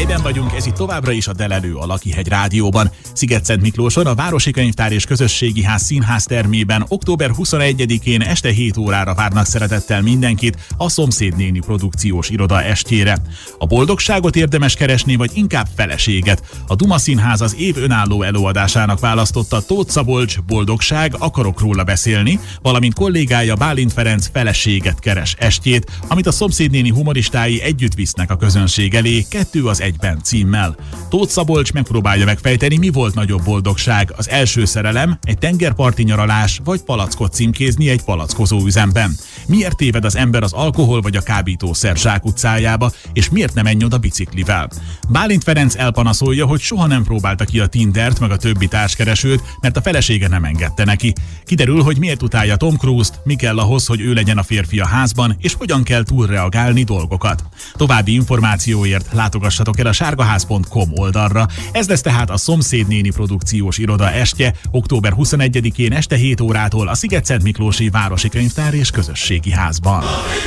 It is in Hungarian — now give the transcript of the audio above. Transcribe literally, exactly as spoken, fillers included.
Helyben vagyunk, ez itt továbbra is a Delelő a Lakihegy Rádióban. Szigetszent Miklóson a Városi Könyvtár és Közösségi Ház színház termében október huszonegyedikén este hét órára várnak szeretettel mindenkit a Szomszédnéni produkciós iroda estjére. A boldogságot érdemes keresni, vagy inkább feleséget? A Duma Színház az év önálló előadásának választotta Tóth Szabolcs Boldogság, akarok róla beszélni, valamint kollégája Bálint Ferenc Feleséget keres estjét, amit a szomszédnéni humoristái együtt visznek a közönség elé, Kettő az egyben címmel. Tóth Szabolcs megpróbálja megfejteni, mi volt nagyobb boldogság, az első szerelem, egy tengerparti nyaralás, vagy palackot címkézni egy palackozó üzemben. Miért téved az ember az alkohol vagy a kábítószer zsákutcájába, és miért nem menj oda biciklivel? Bálint Ferenc elpanaszolja, hogy soha nem próbálta ki a Tindert meg a többi társkeresőt, mert a felesége nem engedte neki. Kiderül, hogy miért utálja Tom Cruise-t, mi kell ahhoz, hogy ő legyen a férfi a házban, és hogyan kell túlreagálni dolgokat. További információért látogassatok el a sárgaház pont com oldalra. Ez lesz tehát a Szomszédnéni produkciós iroda estje, október huszonegyedikén este hét órától a Szigetszent Miklósi Városi Könyvtár és Közösségi Házban.